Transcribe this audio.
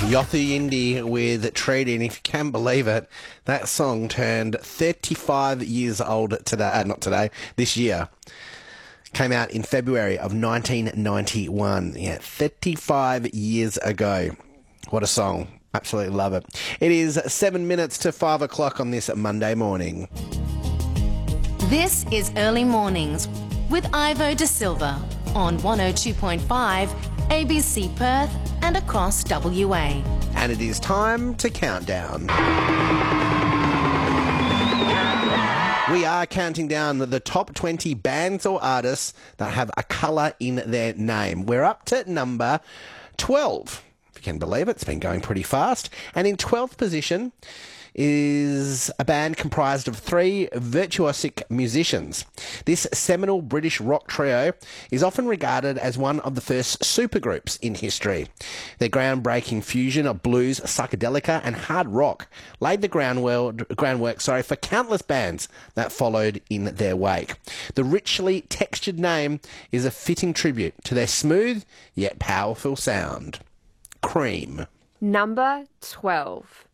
Yothu Yindi with Treaty, and if you can believe it, that song turned 35 years old today, this year. Came out in February of 1991. Yeah, 35 years ago. What a song. Absolutely love it. It is 7 minutes to 5 o'clock on this Monday morning. This is Early Mornings with Ivo De Silva on 102.5 ABC Perth and across WA. And it is time to count down. We are counting down the top 20 bands or artists that have a colour in their name. We're up to number 12. If you can believe it, it's been going pretty fast. And in 12th position is a band comprised of 3 virtuosic musicians. This seminal British rock trio is often regarded as one of the first supergroups in history. Their groundbreaking fusion of blues, psychedelica and hard rock laid the groundwork for countless bands that followed in their wake. The richly textured name is a fitting tribute to their smooth yet powerful sound. Cream. Number 12.